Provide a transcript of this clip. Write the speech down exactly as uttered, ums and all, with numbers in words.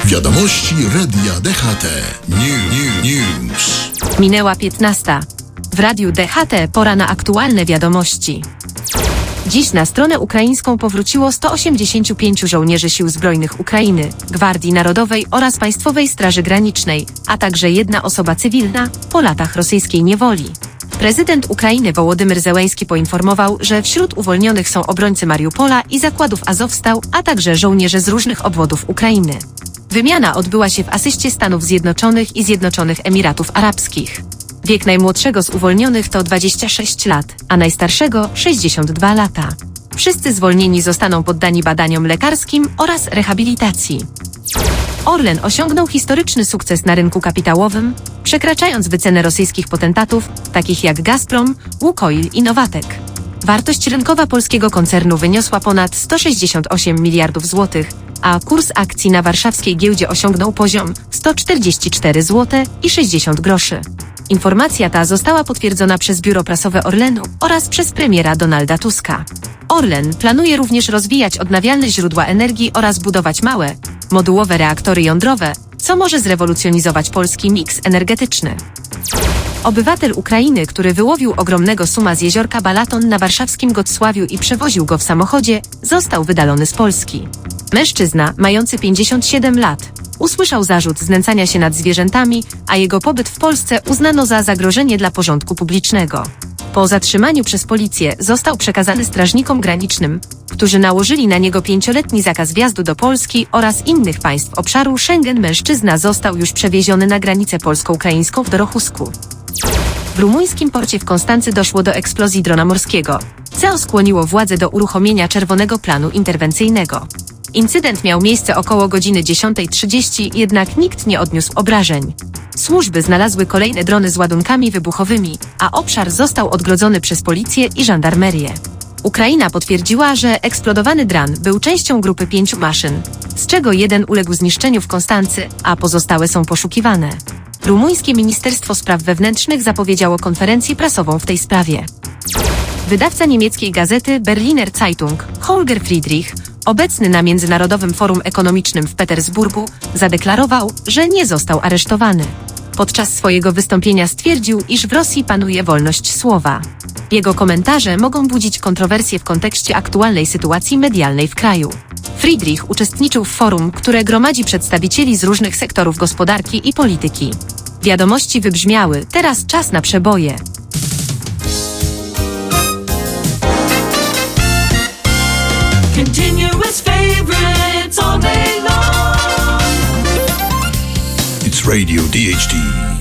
Wiadomości Radia D H T. New, new, news. Minęła piętnasta. W Radiu D H T pora na aktualne wiadomości. Dziś na stronę ukraińską powróciło sto osiemdziesięciu pięciu żołnierzy Sił Zbrojnych Ukrainy, Gwardii Narodowej oraz Państwowej Straży Granicznej, a także jedna osoba cywilna po latach rosyjskiej niewoli. Prezydent Ukrainy Wołodymyr Zełenski poinformował, że wśród uwolnionych są obrońcy Mariupola i zakładów Azowstał, a także żołnierze z różnych obwodów Ukrainy. Wymiana odbyła się w asyście Stanów Zjednoczonych i Zjednoczonych Emiratów Arabskich. Wiek najmłodszego z uwolnionych to dwadzieścia sześć lat, a najstarszego sześćdziesiąt dwa lata. Wszyscy zwolnieni zostaną poddani badaniom lekarskim oraz rehabilitacji. Orlen osiągnął historyczny sukces na rynku kapitałowym, przekraczając wycenę rosyjskich potentatów, takich jak Gazprom, Łukoil i Nowatek. Wartość rynkowa polskiego koncernu wyniosła ponad sto sześćdziesiąt osiem miliardów złotych, a kurs akcji na warszawskiej giełdzie osiągnął poziom sto czterdzieści cztery złote i sześćdziesiąt groszy. Informacja ta została potwierdzona przez biuro prasowe Orlenu oraz przez premiera Donalda Tuska. Orlen planuje również rozwijać odnawialne źródła energii oraz budować małe, modułowe reaktory jądrowe, co może zrewolucjonizować polski miks energetyczny. Obywatel Ukrainy, który wyłowił ogromnego suma z jeziorka Balaton na warszawskim Gottesławiu i przewoził go w samochodzie, został wydalony z Polski. Mężczyzna, mający pięćdziesiąt siedem lat, usłyszał zarzut znęcania się nad zwierzętami, a jego pobyt w Polsce uznano za zagrożenie dla porządku publicznego. Po zatrzymaniu przez policję został przekazany strażnikom granicznym, którzy nałożyli na niego pięcioletni zakaz wjazdu do Polski oraz innych państw obszaru Schengen. Mężczyzna został już przewieziony na granicę polsko-ukraińską w Dorochusku. W rumuńskim porcie w Konstancy doszło do eksplozji drona morskiego, co skłoniło władze do uruchomienia Czerwonego Planu Interwencyjnego. Incydent miał miejsce około godziny dziesiątej trzydzieści, jednak nikt nie odniósł obrażeń. Służby znalazły kolejne drony z ładunkami wybuchowymi, a obszar został odgrodzony przez policję i żandarmerię. Ukraina potwierdziła, że eksplodowany dron był częścią grupy pięciu maszyn, z czego jeden uległ zniszczeniu w Konstancy, a pozostałe są poszukiwane. Rumuńskie Ministerstwo Spraw Wewnętrznych zapowiedziało konferencję prasową w tej sprawie. Wydawca niemieckiej gazety Berliner Zeitung, Holger Friedrich, obecny na Międzynarodowym Forum Ekonomicznym w Petersburgu, zadeklarował, że nie został aresztowany. Podczas swojego wystąpienia stwierdził, iż w Rosji panuje wolność słowa. Jego komentarze mogą budzić kontrowersje w kontekście aktualnej sytuacji medialnej w kraju. Friedrich uczestniczył w forum, które gromadzi przedstawicieli z różnych sektorów gospodarki i polityki. Wiadomości wybrzmiały, teraz czas na przeboje. Continuous favorites all day long. It's Radio D H T.